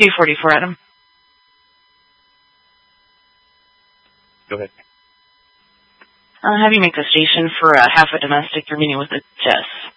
K-44, Adam. Go ahead. I'll have you make the station for half a domestic. You're meeting with the Jess.